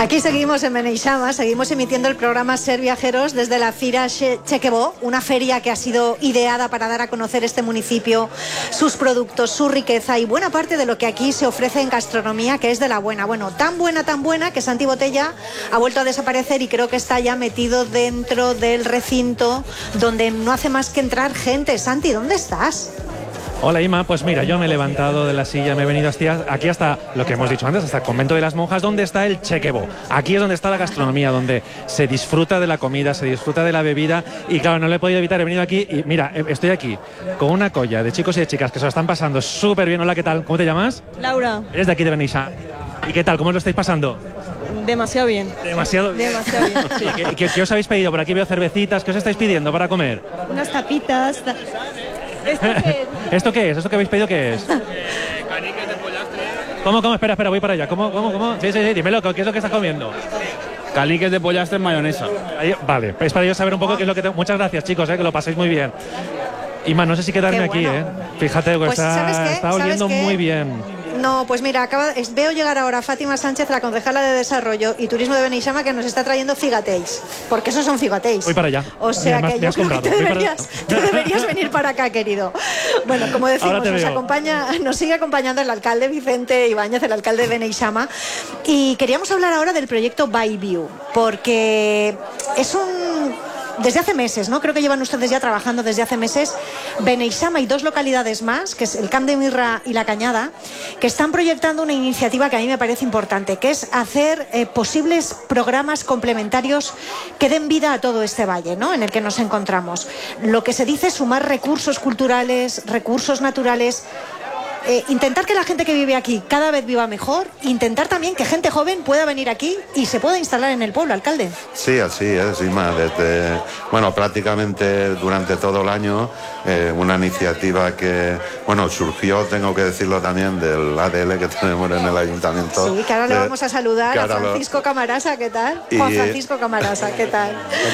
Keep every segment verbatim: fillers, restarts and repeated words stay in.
Aquí seguimos en Beneixama, seguimos emitiendo el programa Ser Viajeros desde la Fira Chequebó, una feria que ha sido ideada para dar a conocer este municipio, sus productos, su riqueza y buena parte de lo que aquí se ofrece en gastronomía, que es de la buena. Bueno, tan buena, tan buena que Santi Botella ha vuelto a desaparecer y creo que está ya metido dentro del recinto donde no hace más que entrar gente. Santi, ¿dónde estás? Hola Ima, pues mira, yo me he levantado de la silla, me he venido hasta aquí hasta lo que hemos dicho antes, hasta el convento de las monjas, donde está el Chequebó. Aquí es donde está la gastronomía, donde se disfruta de la comida, se disfruta de la bebida y claro, no le he podido evitar, he venido aquí y mira, estoy aquí con una colla de chicos y de chicas que se lo están pasando súper bien. Hola, ¿qué tal? ¿Cómo te llamas? Laura. Eres de aquí de Beneixama. ¿Y qué tal? ¿Cómo lo estáis pasando? Demasiado bien. Demasiado, Demasiado bien. Sí, ¿qué, qué, ¿Qué os habéis pedido? Por aquí veo cervecitas, ¿qué os estáis pidiendo para comer? Unas tapitas. Ta... ¿Esto qué es? ¿Esto qué es? ¿Esto que habéis pedido qué es? Eh, caniques de pollastre. ¿Cómo, cómo? Espera, espera, voy para allá. ¿Cómo, cómo, cómo? Sí, sí, sí, dímelo, ¿qué es lo que estás comiendo? Caniques de pollastre en mayonesa. Ahí, vale, es para yo saber un poco qué es lo que tengo. Muchas gracias, chicos, eh, que lo paséis muy bien. Ima, no sé si quedarme Qué bueno. aquí, ¿eh? Fíjate, que Pues, está, ¿sabes qué? está ¿Sabes oliendo qué? muy bien. No, pues mira, acaba, es, veo llegar ahora Fátima Sánchez, la concejala de Desarrollo y Turismo de Beneixama, que nos está trayendo figateis, porque esos son figateis. Voy para allá. O sea Mira, que me has yo creo que comprado. te Voy para- deberías, te deberías venir para acá, querido. Bueno, como Ahora decimos, te nos veo. acompaña, nos sigue acompañando el alcalde Vicente Ibáñez, el alcalde de Beneixama, y queríamos hablar ahora del proyecto Byview, porque es un... Desde hace meses, ¿no? Creo que llevan ustedes ya trabajando desde hace meses. Beneixama y dos localidades más, que es el Camp de Mirra y La Cañada, que están proyectando una iniciativa que a mí me parece importante, que es hacer eh, posibles programas complementarios que den vida a todo este valle, ¿no? En el que nos encontramos. Lo que se dice es sumar recursos culturales, recursos naturales. Eh, intentar que la gente que vive aquí cada vez viva mejor, intentar también que gente joven pueda venir aquí y se pueda instalar en el pueblo, alcalde. Sí, así es, Ima, desde, bueno, prácticamente durante todo el año, eh, una iniciativa que, bueno, surgió, tengo que decirlo también, del A D L que tenemos en el ayuntamiento. Sí, que ahora le de- vamos a saludar que a ahora lo- Francisco Camarasa, ¿qué tal? Y- Juan Francisco Camarasa, ¿qué tal?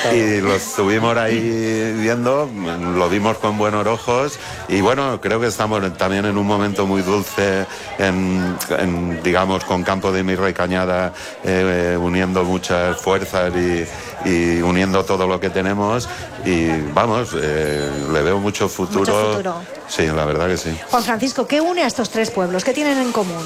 Y lo estuvimos ahí viendo, lo vimos con buenos ojos y bueno, creo que estamos también en un momento muy dulce, en, en, digamos, con Campo de Mirra y Cañada, eh, uniendo muchas fuerzas y, y uniendo todo lo que tenemos y vamos, eh, le veo mucho futuro. Mucho futuro. Sí, la verdad que sí. Juan Francisco, ¿qué une a estos tres pueblos? ¿Qué tienen en común?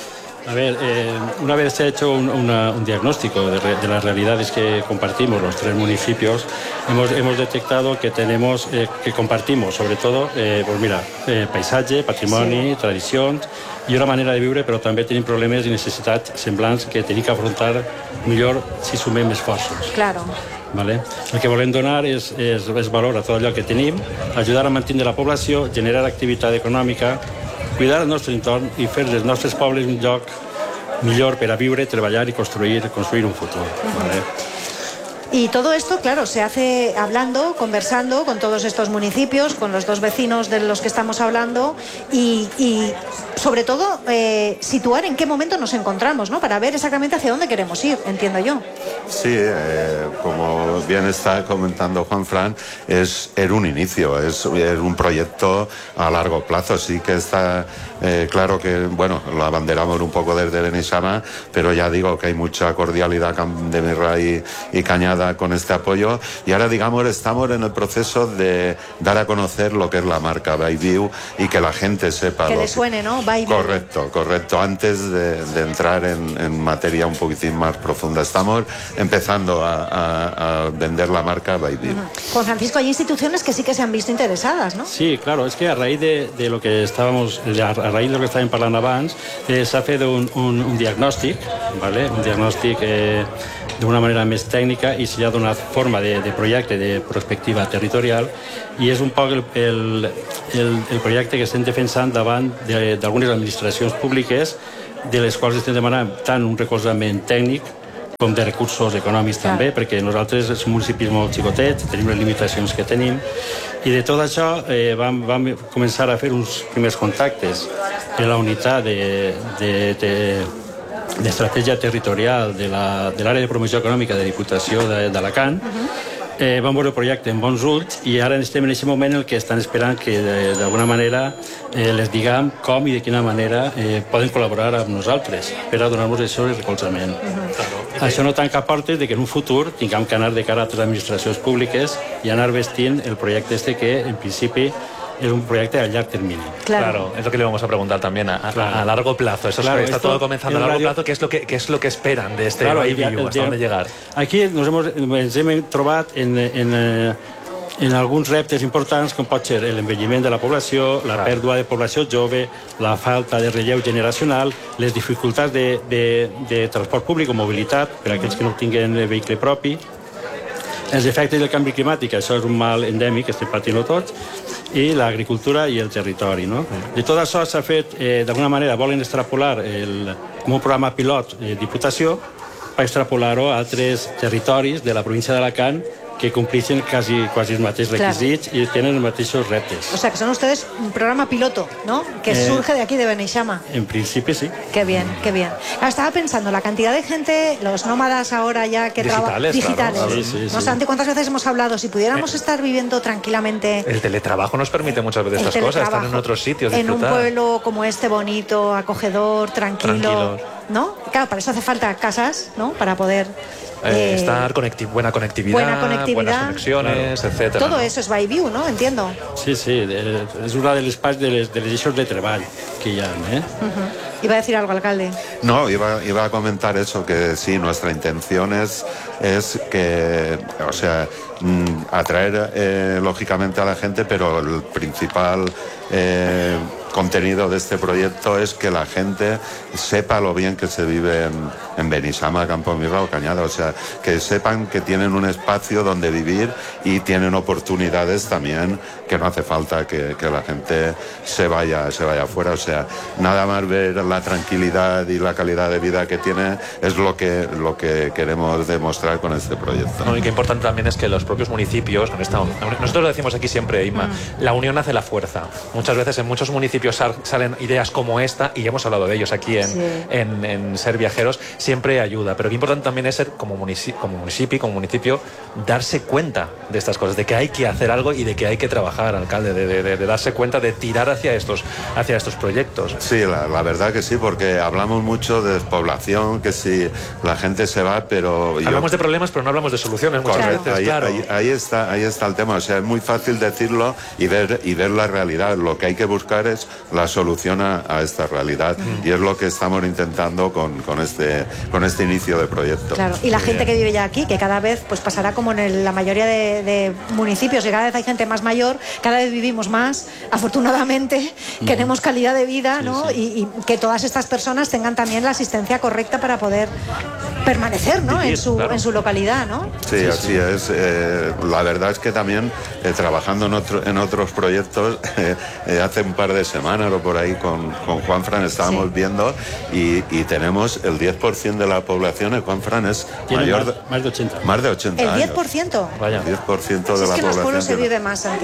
A ver, eh, una vez se ha hecho un, una- un diagnóstico de, re- de las realidades que compartimos los tres municipios, hemos, hemos detectado que tenemos, eh, que compartimos, sobre todo, eh, pues mira, eh, paisatge, patrimoni, tradicions i una manera de viure, però també tenim problemes i necessitats semblants que tenim que afrontar millor si sumem esforços. Claro. Vale? El que volem donar és, és, és valor a tot allò que tenim, ajudar a mantenir la població, generar activitat econòmica, cuidar el nostre entorn i fer dels nostres pobles un lloc millor per a viure, treballar i construir, construir un futur. Vale? Y todo esto, claro, se hace hablando, conversando con todos estos municipios, con los dos vecinos de los que estamos hablando y, y sobre todo, eh, situar en qué momento nos encontramos, ¿no? Para ver exactamente hacia dónde queremos ir, entiendo yo. Sí, eh, como bien está comentando Juan Fran, es era un inicio, es, es un proyecto a largo plazo. Sí que está eh, claro que, bueno, lo abanderamos un poco desde Beneixama, pero ya digo que hay mucha cordialidad Camp de Mirra y, y Cañada con este apoyo. Y ahora, digamos, estamos en el proceso de dar a conocer lo que es la marca Byview y que la gente sepa. Que lo le suene, ¿no? Byview. Correcto, correcto. Antes de, de entrar en, en materia un poquitín más profunda, estamos empezando a, a, a vender la marca Byview. Juan Francisco, hay instituciones que sí que se han visto interesadas, ¿no? Sí, claro, és que a raïs de, de lo que estàvamos, a raïs de lo que estàvem parlant abans, eh, s'ha fet un, un, un diagnòstic, ¿vale? Un diagnòstic eh, d'una manera més tècnica i s'ha donat forma de, de projecte de prospectiva territorial i és un poc el, el, el, el projecte que estem defensant davant de- d'algunes administracions públiques de les quals estem demanant tant un recolzament tècnic com de recursos econòmics Clar. també, perquè nosaltres som municipis molt xicotets, tenim les limitacions que tenim, i de tot això eh, vam, vam començar a fer uns primers contactes en la unitat de, de, de, d'estratègia territorial de la- de l'àrea de, de promoció econòmica de Diputació de- d'Alacant. Eh, vam veure el projecte en bons ulls i ara estem en aquest moment el que estan esperant que de- d'alguna manera eh, les diguem com i de quina manera eh, poden col·laborar amb nosaltres per a donar-nos això el recolzament. Això no tanca portes de que en un futur tinguem que anar de cara a totes les administracions públiques i anar vestint el projecte este que, en principi, es un proyecto a largo término. Claro. Claro, es lo que le vamos a preguntar también a, a, Claro. a largo plazo. Eso Claro, es, está esto todo comenzando a en largo radio- plazo. ¿Qué es lo que, qué es lo que esperan de este Claro, Baby el View? dia- ¿Hasta dónde llegar? Aquí nos hemos, ens hem trobat en, en, eh, en alguns reptes importants com pot ser l'envelliment de la població, la Clar. pèrdua de població jove, la falta de relleu generacional, les dificultats de, de, de transport públic o mobilitat per a aquells que no tinguen vehicle propi, els efectes del canvi climàtic, això és un mal endèmic que estem patint tots, i l'agricultura i el territori. No? De tot això s'ha fet, eh, d'alguna manera, volen extrapolar el, com un programa pilot de Diputació per extrapolar-ho a altres territoris de la província d'Alacant que compleixen quasi, quasi els mateixos Claro. requisits i tenen els mateixos reptes. O sea, que son ustedes un programa piloto, ¿no? Que Eh, surge de aquí, de Beneixama. En principi, sí. Qué bien, qué bien. Claro, estaba pensando, la cantidad de gente, los nómadas ahora ya que trabajan... Digitales, claro. Digitales. Sí, sí, No, sí. Santi, ¿cuántas veces hemos hablado? Si pudiéramos estar viviendo tranquilamente... El teletrabajo nos permite muchas veces el estas cosas, estar en teletrabajo, otros sitios, en un disfrutar. pueblo como este, bonito, acogedor, tranquilo, Tranquilos. ¿no? Claro, para eso hace falta casas, ¿no? Para poder... Eh, eh, estar conecti buena conectividad, buena conectividad. buenas conexiones, etcétera. todo ¿no? eso es by view, ¿no? Entiendo. Sí, sí, de- és una de les parts de les, de les eixos de treball que hi ha. Eh? Ujú. Iba a decir algo, alcalde. No, iba, iba a comentar eso, que sí, nuestra intención es, es que, o sea, mm, atraer eh, lógicamente a la gente, pero el principal eh, contenido de este proyecto es que la gente sepa lo bien que se vive en, en Beneixama, Campomirra o Cañada, o sea, que sepan que tienen un espacio donde vivir y tienen oportunidades también, que no hace falta que, que la gente se vaya, se vaya afuera, o sea, nada más ver la tranquilidad y la calidad de vida que tiene es lo que, lo que queremos demostrar con este proyecto. No, y qué importante también es que los propios municipios, en esta- nosotros lo decimos aquí siempre, Inma, la unión hace la fuerza. Muchas veces en muchos municipios sal- salen ideas como esta, y hemos hablado de ellos aquí en, Sí. en, en Ser Viajeros, siempre ayuda. Pero qué importante también es ser como, munici- como municipio, como municipio, darse cuenta de estas cosas, de que hay que hacer algo y de que hay que trabajar, alcalde, de, de- de- de darse cuenta, de tirar hacia estos, hacia estos proyectos. Sí, la, la verdad que sí, porque hablamos mucho de despoblación, que si la gente se va, pero... yo- Hablamos de problemas, pero no hablamos de soluciones muchas Correcto, veces, ahí, claro. ahí- ahí está, ahí está el tema. O sea, es muy fácil decirlo y ver, y ver la realidad. Lo que hay que buscar es la solución a, a esta realidad. Mm. Y es lo que estamos intentando con, con, este, con este inicio de proyecto. Claro, y la Muy gente bien. que vive ya aquí, que cada vez pues pasará como en el- la mayoría de, de municipios, que cada vez hay gente más mayor, cada vez vivimos más, afortunadamente, queremos calidad de vida, ¿no? Y, y que todas estas personas tengan también la asistencia correcta para poder permanecer, ¿no? Vivir, en, su, claro. en su localidad, ¿no? Sí, así es. Eh, la verdad es que también eh, trabajando en, otro- en otros proyectos, eh, eh, hace un par de semanas o por ahí con, con Juan Fran estábamos Sí. viendo y, y tenemos el diez por ciento de la población, eh, Juan Fran es Tiene mayor más, de, más de ochenta. más de ochenta El años. diez por ciento. Vaya. El diez por ciento de Es la que en los población. pueblos se tiene- vive más, Santi.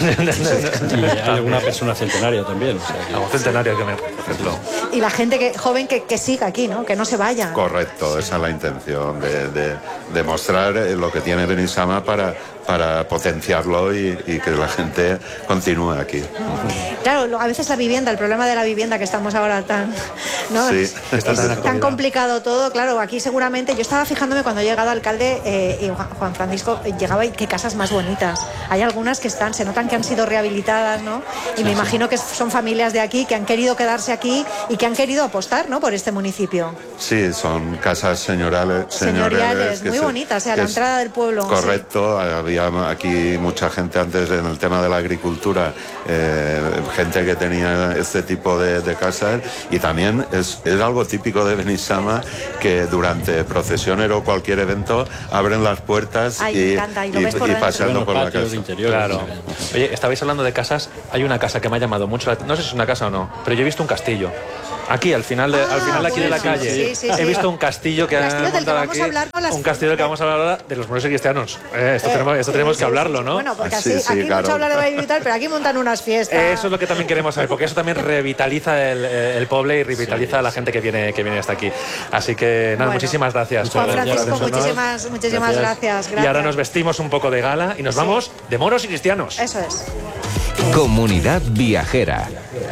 Y hay alguna persona centenaria también. O sea, que- A un centenario que me, por ejemplo. Y la gente que, joven que, que siga aquí, ¿no? Que no se vaya. Correcto, esa es la intención de, de, de mostrar eh, lo que tiene Beneixama para, para potenciarlo y, y que la gente continúe aquí. Claro, lo- a veces la vivienda, el problema de la vivienda que estamos ahora tan, ¿no? Sí, es, está es tan tan actualidad. complicado todo. Claro, aquí seguramente yo estaba fijándome cuando he llegado alcalde eh, y Juan- Juan Francisco eh, llegaba y qué casas más bonitas. Hay algunas que están, se notan que han sido rehabilitadas, ¿no? Y me imagino que son familias de aquí que han querido quedarse aquí y que han querido apostar, ¿no? Por este municipio. Sí, son casas señoriales. Señoriales, que muy se- bonitas, o sea, que la es- entrada del pueblo. Correcto, había aquí mucha gente antes en el tema de la agricultura, eh, gente que tenía este tipo de, de casas y también es, es algo típico de Beneixama que durante procesiones o cualquier evento abren las puertas Ay, me y, encanta, y lo y- ves por y dentro. paseando Bueno, por la patios casa. interiores. Claro. o sea, Oye, estabais hablando de casas. Hay una casa que me ha llamado mucho la no sé si es una casa o no, pero yo he visto un castillo. Aquí, al final, de, Ah, al final aquí de la bueno, calle, sí, sí, he sí. visto un castillo que Castillo han del que montado vamos aquí. a hablar con las- Un castillo del que vamos a hablar ahora de los moros y cristianos. Eh, esto Eh, tenemos, esto sí, tenemos sí, que hablarlo, sí. ¿no? Bueno, porque Sí, así, sí, aquí claro. mucho hablar de baby y tal, pero aquí montan unas fiestas. Eso es lo que también queremos saber, porque eso también revitaliza el, el pueblo y revitaliza a la gente que viene, que viene hasta aquí. Así que, nada, Bueno. muchísimas gracias. Juan por- Francisco, por atendernos. muchísimas, muchísimas gracias. Gracias. gracias. Y ahora nos vestimos un poco de gala y nos Sí. vamos de moros y cristianos. Eso es. Comunidad Viajera